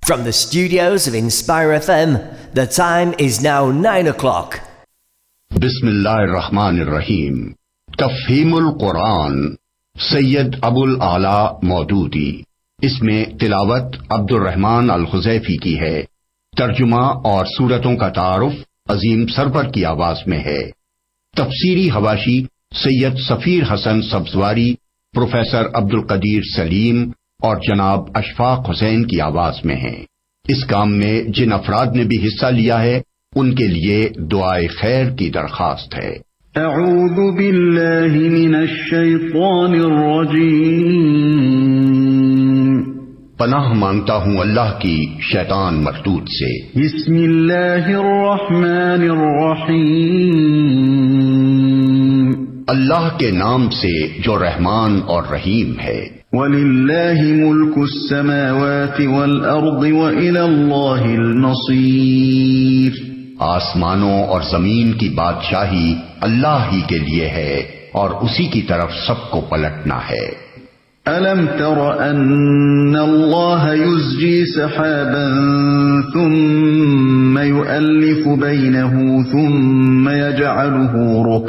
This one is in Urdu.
From the studios of Inspire FM, the time is now 9 o'clock. بسم اللہ الرحمن الرحیم. تفہیم القرآن سید ابو الاعلی مودودی. اس میں تلاوت عبد الرحمن الخزیفی کی ہے. ترجمہ اور سورتوں کا تعارف عظیم سرور کی آواز میں ہے. تفسیری حواشی سید سفیر حسن سبزواری، پروفیسر عبد القدیر سلیم اور جناب اشفاق حسین کی آواز میں ہیں. اس کام میں جن افراد نے بھی حصہ لیا ہے ان کے لیے دعائے خیر کی درخواست ہے. اعوذ باللہ من الشیطان الرجیم. پناہ مانگتا ہوں اللہ کی شیطان مردود سے. بسم اللہ الرحمن الرحیم. اللہ کے نام سے جو رحمان اور رحیم ہے. وَلِلَّهِ مُلْكُ السَّمَاوَاتِ وَالْأَرْضِ وَإِلَى اللَّهِ الْمَصِيرُ. آسمانوں اور زمین کی بادشاہی اللہ ہی کے لیے ہے اور اسی کی طرف سب کو پلٹنا ہے. أَلَمْ تَرَ أَنَّ اللَّهَ يُزْجِي سَحَابًا ثُمَّ يُؤَلِّفُ بَيْنَهُ ثُمَّ يَجْعَلُهُ